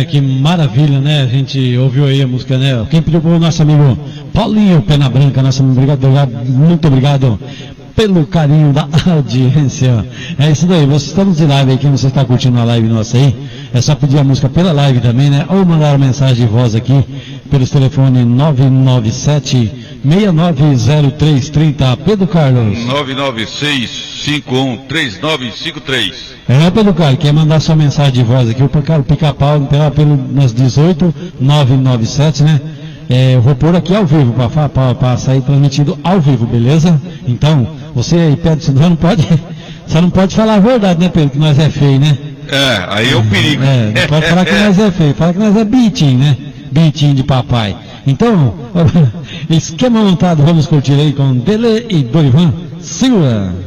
que maravilha, né? A gente ouviu aí a música, né? Quem pediu foi o nosso amigo Paulinho Pena Branca, nosso amigo, muito obrigado pelo carinho da audiência. É isso daí, vocês estamos de live aí, quem você está curtindo a live nossa aí, é só pedir a música pela live também, né? Ou mandar uma mensagem de voz aqui, pelos telefones 997-690330. Pedro Carlos. 996-513953. Pedro Carlos, quer mandar sua mensagem de voz aqui, o Pica-Pau pelo nas 18-997, né? Eu vou pôr aqui ao vivo, para sair transmitido ao vivo, beleza? Então, você aí, Pedro, você não pode falar a verdade, né, Pedro, que nós é feio, né? Aí é o perigo. Não pode falar que nós é feio, fala que nós é bitinho, né? Bitinho de papai. Então, esquema montado, vamos curtir aí com Dele e Dorivan Silva.